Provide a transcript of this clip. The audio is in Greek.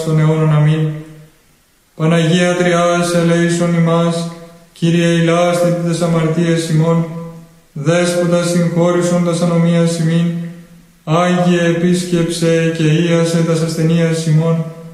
των αιώνων. Αμήν. Παναγία Τριάς, ελέησον ημάς, Κύριε ηλάστη τες αμαρτίες ημών, Δέσποτα συγχώρησον τας ανομίας ημίν, Άγιε επίσκεψε και ίασε τας ασθενείας ημών,